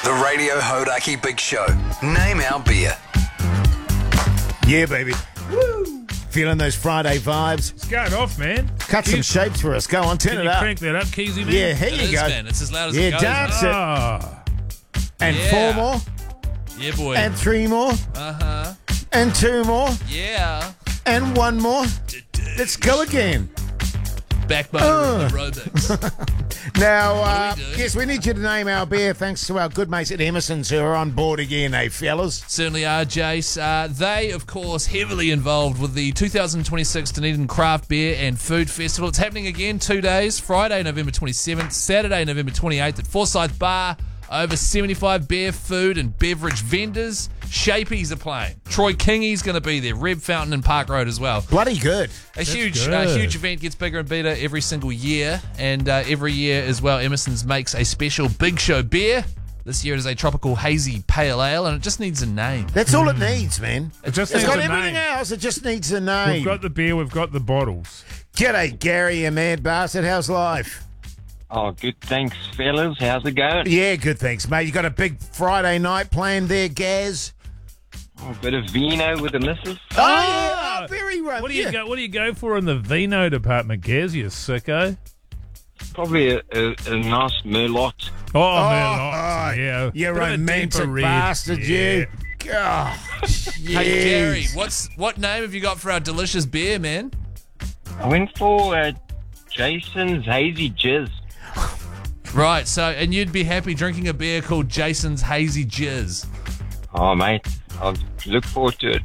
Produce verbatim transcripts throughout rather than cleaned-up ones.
The Radio Hodaki Big Show. Name our beer. Yeah, baby. Woo! Feeling those Friday vibes? It's going off, man. Cut some shapes for us. Go on, turn Can it you up. crank that up, Keezy, man? Yeah, here It you is, go. man. It's as loud as Yeah, it goes. dance man. it. Ah, And Yeah. four more, Yeah, boy. and three more, uh-huh. and two more, Yeah. and one more. Let's go again. Backbone Uh. of the aerobics. Now, uh, What do we do? yes, we need you to name our beer thanks to our good mates at Emerson's who are on board again, eh, fellas? Certainly are, Jace. Uh, they, of course, heavily involved with the two thousand twenty-six Dunedin Craft Beer and Food Festival. It's happening again two days, Friday, November twenty-seventh, Saturday, November twenty-eighth at Forsyth Bar. Over seventy-five beer, food and beverage vendors. Shapies are playing. Troy Kingy's going to be there. Reb Fountain and Park Road as well. Bloody good. A huge, good. uh, huge event gets bigger and better every single year, and uh, every year as well, Emerson's makes a special Big Show beer. This year it is a tropical hazy pale ale, and it just needs a name. That's all it needs, man. it just It's needs got a everything name. else. It just needs a name. We've got the beer, we've got the bottles. G'day, Gary, you mad bastard. How's life? Oh, good. Thanks, fellas. How's it going? Yeah, good, thanks, mate. You got a big Friday night planned there, Gaz? Oh, a bit of vino with the missus. Oh, yeah. Oh, very right. What do you yeah. go? What do you go for in the vino department, Gaz? You sicko. Probably a, a, a nice Merlot. Oh, Oh, man, yeah. you Bit of a romantic deeper red. bastard, Yeah. you. Gosh, Hey, Gary, yes. what's what name have you got for our delicious beer, man? I went for uh, Jason's Hazy Jizz. Right, so, and you'd be happy drinking a beer called Jason's Hazy Jizz. Oh, mate. I look forward to it.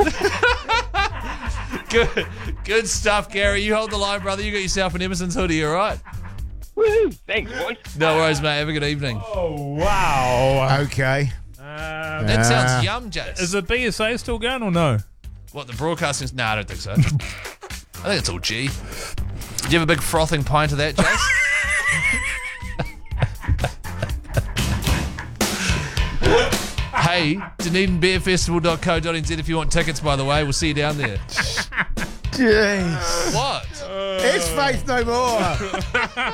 Good, good stuff, Gary. You hold the line, brother. You got yourself an Emerson's hoodie, all right? Woo! Thanks, boys. No worries, mate. Have a good evening. Oh, wow. Okay. Um, That Ah. sounds yum, Jace. is the B S A still going or no? What, the broadcasting? No, I don't think so. I think it's all G. Do you have a big frothing pint of that, Jace? Hey, Dunedin Beer Festival dot co dot n z if you want tickets, by the way. We'll see you down there. Jeez. What? It's faith no more.